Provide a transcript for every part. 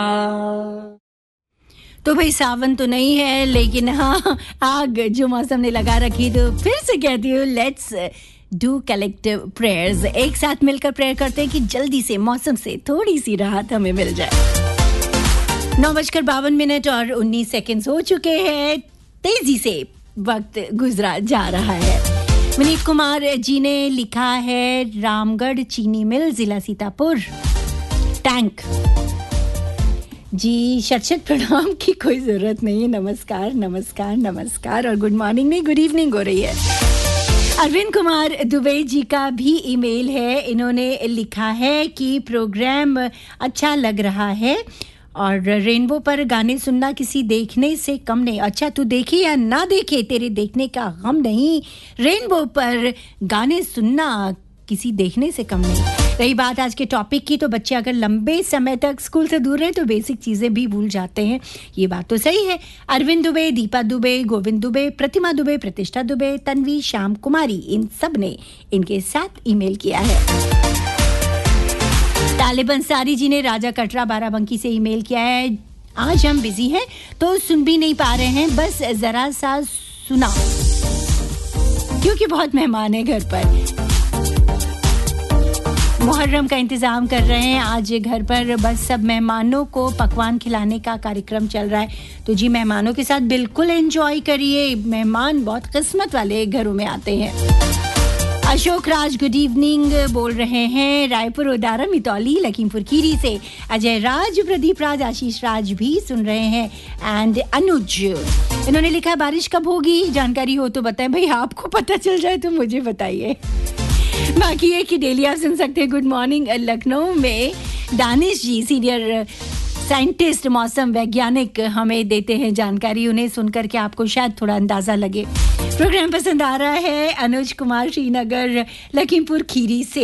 तो भाई सावन तो नहीं है, लेकिन हाँ आग जो मौसम ने लगा रखी, तो फिर से कहती हूँ लेट्स डू कलेक्टिव प्रेयर्स। एक साथ मिलकर प्रेयर करते हैं कि जल्दी से मौसम से थोड़ी सी राहत हमें मिल जाए। 9:52 और 19 सेकंड हो चुके हैं। तेजी से वक्त गुजरा जा रहा है। विनीत कुमार जी ने लिखा है, रामगढ़ चीनी मिल, जिला सीतापुर, टैंक जी। शत प्रणाम की कोई जरूरत नहीं है। नमस्कार नमस्कार नमस्कार और गुड मॉर्निंग नहीं, गुड इवनिंग हो रही है। अरविंद कुमार दुबे जी का भी ईमेल है। इन्होंने लिखा है कि प्रोग्राम अच्छा लग रहा है और रेनबो पर गाने सुनना किसी देखने से कम नहीं। अच्छा, तू देखे या ना देखे, तेरे देखने का गम नहीं। रेनबो पर गाने सुनना किसी देखने से कम नहीं। रही बात आज के टॉपिक की, तो बच्चे अगर लंबे समय तक स्कूल से दूर रहे तो बेसिक चीज़ें भी भूल जाते हैं। ये बात तो सही है। अरविंद दुबे, दीपा दुबे, गोविंद दुबे, प्रतिमा दुबे, प्रतिष्ठा दुबे, तन्वी, श्याम कुमारी, इन सब ने इनके साथ ईमेल किया है। तालिब अंसारी जी ने राजा कटरा बाराबंकी से ईमेल किया है। आज हम बिजी हैं तो सुन भी नहीं पा रहे हैं, बस जरा सा सुना क्योंकि बहुत मेहमान है घर पर। मुहर्रम का इंतजाम कर रहे हैं आज घर पर, बस सब मेहमानों को पकवान खिलाने का कार्यक्रम चल रहा है। तो जी मेहमानों के साथ बिल्कुल एंजॉय करिए। मेहमान बहुत किस्मत वाले घरों में आते हैं। अशोक राज गुड इवनिंग बोल रहे हैं, रायपुर, उदारा, मितौली, लखीमपुर खीरी से। अजय राज, प्रदीप राज, आशीष राज भी सुन रहे हैं एंड अनुज। इन्होंने लिखा, बारिश कब होगी, जानकारी हो तो बताएं। भाई आपको पता चल जाए तो मुझे बताइए। बाकी है कि डेली आप सुन सकते हैं। गुड मॉर्निंग लखनऊ में दानिश जी, सीनियर साइंटिस्ट, मौसम वैज्ञानिक, हमें देते हैं जानकारी। उन्हें सुनकर के आपको शायद थोड़ा अंदाजा लगे। प्रोग्राम पसंद आ रहा है। अनुज कुमार श्रीनगर लखीमपुर खीरी से।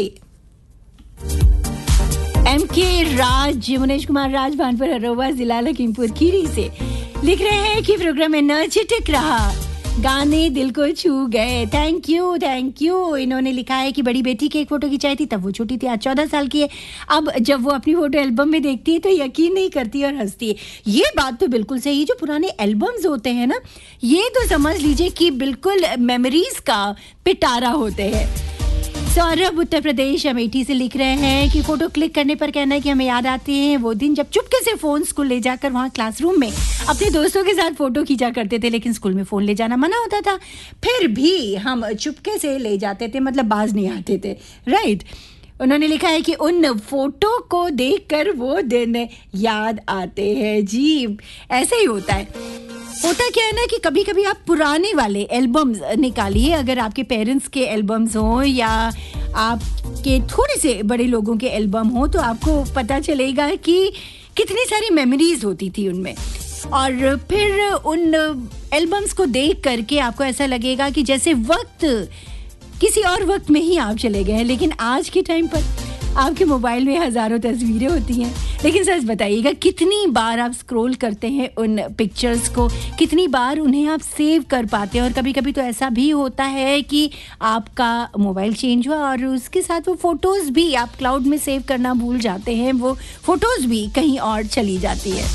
MK राज, मुनेश कुमार राज, भानपुर हरोवा, जिला लखीमपुर खीरी से लिख रहे हैं कि प्रोग्राम एनर्जेटिक रहा, गाने दिल को छू गए। Thank you thank you. इन्होंने लिखा है कि बड़ी बेटी की एक फोटो खिंचाई थी, तब वो छोटी थी, आज 14 साल की है। अब जब वो अपनी फोटो एल्बम में देखती है तो यकीन नहीं करती और हंसती है। ये बात तो बिल्कुल सही। जो पुराने एल्बम्स होते हैं ना, ये तो समझ लीजिए कि बिल्कुल मेमोरीज का पिटारा होते हैं। सौरभ उत्तर प्रदेश अमेठी से लिख रहे हैं कि फोटो क्लिक करने पर कहना है कि हमें याद आते हैं वो दिन जब चुपके से फोन स्कूल ले जाकर वहाँ क्लासरूम में अपने दोस्तों के साथ फोटो खींचा करते थे, लेकिन स्कूल में फोन ले जाना मना होता था। फिर भी हम चुपके से ले जाते थे, मतलब बाज नहीं आते थे, राइट। उन्होंने लिखा है कि उन फोटो को देखकर वो दिन याद आते हैं। जी ऐसे ही होता है। होता क्या है ना कि कभी कभी आप पुराने वाले एल्बम्स निकालिए, अगर आपके पेरेंट्स के एल्बम्स हों या आपके थोड़े से बड़े लोगों के एल्बम हो, तो आपको पता चलेगा कि कितनी सारी मेमोरीज होती थी उनमें। और फिर उन एल्बम्स को देख करके आपको ऐसा लगेगा कि जैसे वक्त किसी और वक्त में ही आप चले गए हैं। लेकिन आज के टाइम पर आपके मोबाइल में हज़ारों तस्वीरें होती हैं, लेकिन सच बताइएगा कितनी बार आप स्क्रॉल करते हैं उन पिक्चर्स को, कितनी बार उन्हें आप सेव कर पाते हैं। और कभी कभी तो ऐसा भी होता है कि आपका मोबाइल चेंज हुआ और उसके साथ वो फ़ोटोज़ भी आप क्लाउड में सेव करना भूल जाते हैं, वो फ़ोटोज़ भी कहीं और चली जाती है।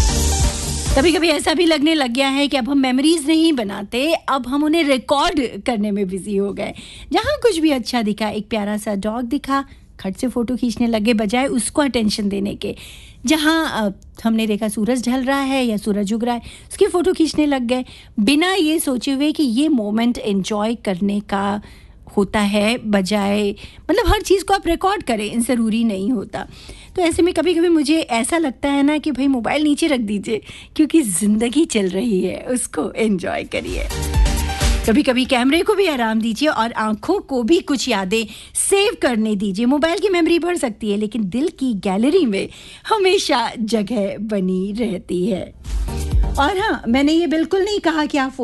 कभी कभी ऐसा भी लगने लग गया है कि अब हम मेमोरीज नहीं बनाते, अब हम उन्हें रिकॉर्ड करने में बिजी हो गए। जहाँ कुछ भी अच्छा दिखा, एक प्यारा सा डॉग दिखा, खट से फोटो खींचने लगे बजाय उसको अटेंशन देने के। जहाँ हमने देखा सूरज ढल रहा है या सूरज उग रहा है, उसकी फ़ोटो खींचने लग गए बिना ये सोचे हुए कि ये मोमेंट एंजॉय करने का होता है, बजाय मतलब हर चीज़ को आप रिकॉर्ड करें, ज़रूरी नहीं होता। तो ऐसे में कभी कभी मुझे ऐसा लगता है ना कि भाई मोबाइल नीचे रख दीजिए, क्योंकि ज़िंदगी चल रही है, उसको एंजॉय करिए। कभी कभी कैमरे को भी आराम दीजिए और आंखों को भी कुछ यादें सेव करने दीजिए। मोबाइल की मेमोरी बढ़ सकती है, लेकिन दिल की गैलरी में हमेशा जगह बनी रहती है। और हाँ, मैंने ये बिल्कुल नहीं कहा कि आप